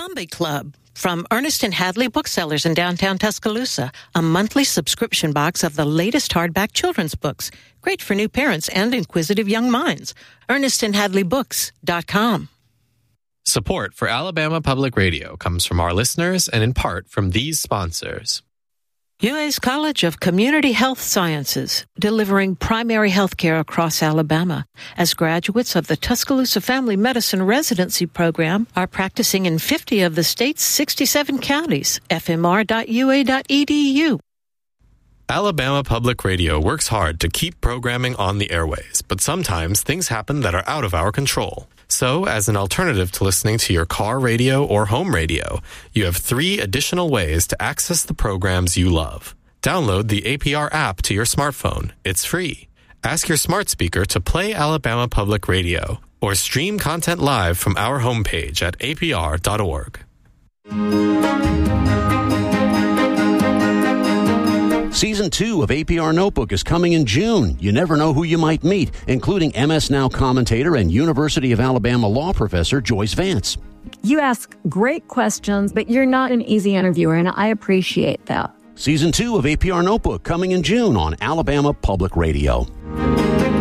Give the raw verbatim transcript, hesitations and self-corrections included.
Zombie Club from Ernest and Hadley Booksellers in downtown Tuscaloosa, a monthly subscription box of the latest hardback children's books. Great for new parents and inquisitive young minds. ernest and hadley books dot com. Support for Alabama Public Radio comes from our listeners and in part from these sponsors. U A's College of Community Health Sciences, delivering primary health care across Alabama. As graduates of the Tuscaloosa Family Medicine Residency Program are practicing in fifty of the state's sixty-seven counties. f m r dot u a dot e d u. Alabama Public Radio works hard to keep programming on the airways, but sometimes things happen that are out of our control. So, as an alternative to listening to your car radio or home radio, you have three additional ways to access the programs you love. Download the A P R app to your smartphone. It's free. Ask your smart speaker to play Alabama Public Radio, or stream content live from our homepage at a p r dot org. Season two of A P R Notebook is coming in June. You never know who you might meet, including M S Now commentator and University of Alabama law professor Joyce Vance. You ask great questions, but you're not an easy interviewer, and I appreciate that. Season two of A P R Notebook coming in June on Alabama Public Radio.